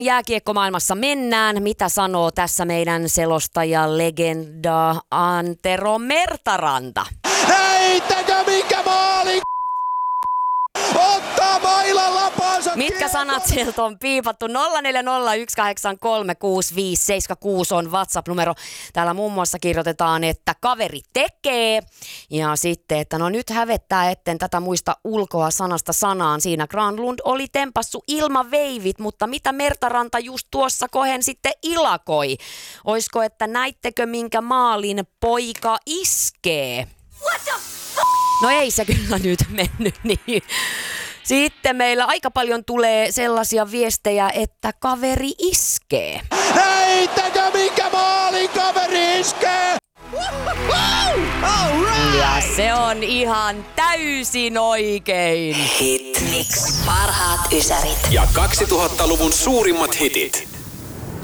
jääkiekkomaailmassa mennään. Mitä sanoo tässä meidän selostaja legenda Antero Mertaranta? Heittäkö minkä maali? Ottaa mailan lapansa. Mitkä sanat sieltä on piipattu? 0401836576 on WhatsApp-numero. Täällä muun muassa kirjoitetaan, että kaveri tekee. Ja sitten, että no nyt hävettää, etten tätä muista ulkoa sanasta sanaan. Siinä Granlund oli tempassu ilmaveivit, mutta mitä Mertaranta just tuossa kohen sitten ilakoi? Oisko, että näittekö minkä maalin poika iskee? What the No ei se kyllä nyt mennyt niin. Sitten meillä aika paljon tulee sellaisia viestejä, että kaveri iskee. Heittäkö minkä maalin kaveri iskee? Ja se on ihan täysin oikein. Hit Mix. Parhaat ysärit. Ja 2000-luvun suurimmat hitit.